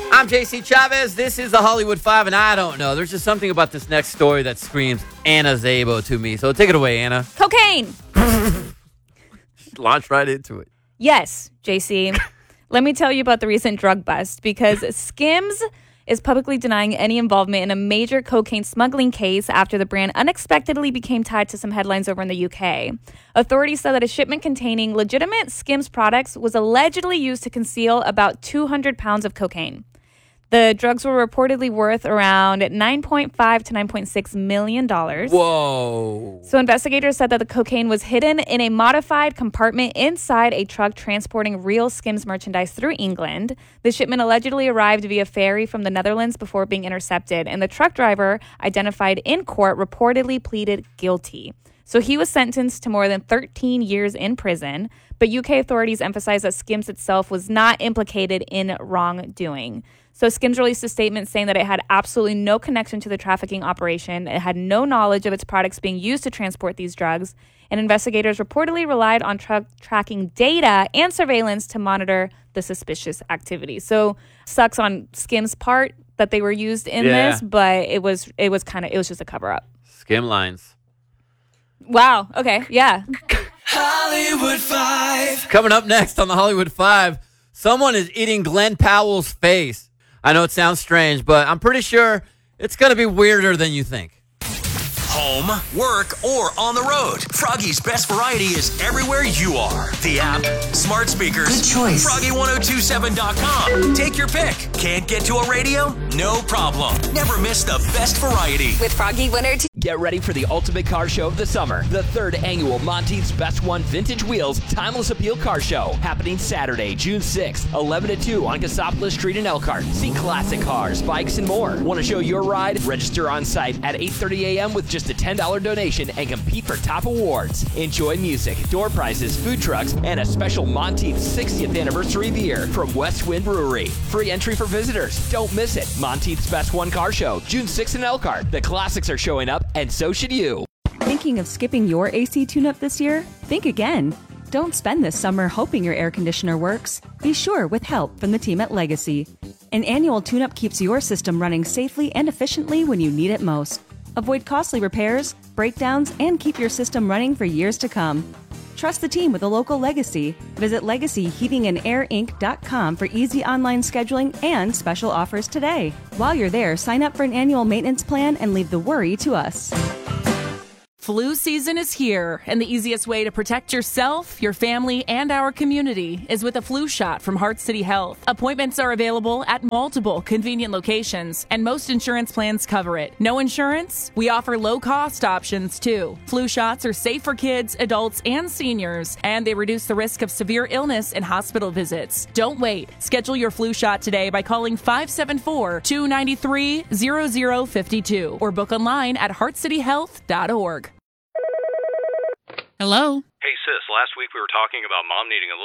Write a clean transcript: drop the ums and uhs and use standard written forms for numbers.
I'm JC Chavez. This is the Hollywood Five, and I don't know. There's just something about this next story that screams Anna Szabo to me. So take it away, Anna. Cocaine. Launch right into it. Yes, JC. Let me tell you about the recent drug bust, because Skims is publicly denying any involvement in a major cocaine smuggling case after the brand unexpectedly became tied to some headlines over in the UK. Authorities said that a shipment containing legitimate Skims products was allegedly used to conceal about 200 pounds of cocaine. The drugs were reportedly worth around $9.5 to $9.6 million. Whoa. So investigators said that the cocaine was hidden in a modified compartment inside a truck transporting real Skims merchandise through England. The shipment allegedly arrived via ferry from the Netherlands before being intercepted, and the truck driver, identified in court, reportedly pleaded guilty. So he was sentenced to more than 13 years in prison, but UK authorities emphasized that Skims itself was not implicated in wrongdoing. So Skims released a statement saying that it had absolutely no connection to the trafficking operation. It had no knowledge of its products being used to transport these drugs, and investigators reportedly relied on tracking data and surveillance to monitor the suspicious activity. So sucks on Skims' part that they were used in this, but it was just a cover up. Skim lines. Wow. Okay. Yeah. Hollywood Five. Coming up next on the Hollywood Five, someone is eating Glenn Powell's face. I know it sounds strange, but I'm pretty sure it's going to be weirder than you think. Home, work, or on the road. Froggy's best variety is everywhere you are. The app, smart speakers, good choice. Froggy1027.com. Take your pick. Can't get to a radio? No problem. Never miss the best variety. With Froggy 102. Get ready for the ultimate car show of the summer. The third annual Monteith's Best One Vintage Wheels Timeless Appeal Car Show. Happening Saturday, June 6th, 11 to 2 on Cassopolis Street in Elkhart. See classic cars, bikes, and more. Want to show your ride? Register on site at 8:30 a.m. with just a $10 donation and compete for top awards. Enjoy music, door prizes, food trucks, and a special Monteith's 60th anniversary beer from West Wind Brewery. Free entry for visitors. Don't miss it. Monteith's Best One Car Show, June 6th in Elkhart. The classics are showing up, and so should you. Thinking of skipping your AC tune-up this year? Think again. Don't spend this summer hoping your air conditioner works. Be sure with help from the team at Legacy. An annual tune-up keeps your system running safely and efficiently when you need it most. Avoid costly repairs, breakdowns, and keep your system running for years to come. Trust the team with a local Legacy. Visit LegacyHeatingandAirInc.com for easy online scheduling and special offers today. While you're there, sign up for an annual maintenance plan and leave the worry to us. Flu season is here, and the easiest way to protect yourself, your family, and our community is with a flu shot from Heart City Health. Appointments are available at multiple convenient locations, and most insurance plans cover it. No insurance? We offer low-cost options, too. Flu shots are safe for kids, adults, and seniors, and they reduce the risk of severe illness and hospital visits. Don't wait. Schedule your flu shot today by calling 574-293-0052 or book online at heartcityhealth.org. Hello? Hey, sis, last week we were talking about Mom needing a little